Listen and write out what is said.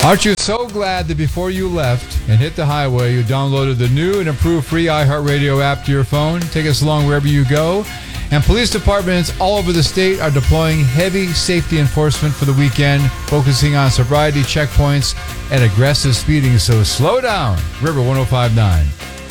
Aren't you so glad that before you left and hit the highway, you downloaded the new and improved free iHeartRadio app to your phone? Take us along wherever you go. And police departments all over the state are deploying heavy safety enforcement for the weekend, focusing on sobriety checkpoints and aggressive speeding. So slow down. River 105.9.